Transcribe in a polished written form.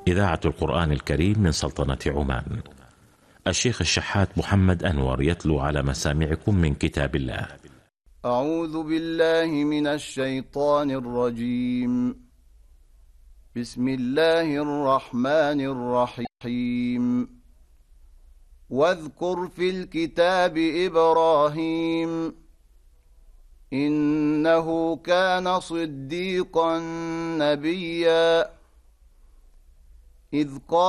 إذاعة القرآن الكريم من سلطنة عمان. الشيخ الشحات محمد أنور يتلو على مسامعكم من كتاب الله. أعوذ بالله من الشيطان الرجيم. بسم الله الرحمن الرحيم. واذكر في الكتاب إبراهيم إنه كان صديقا نبيا إذ قال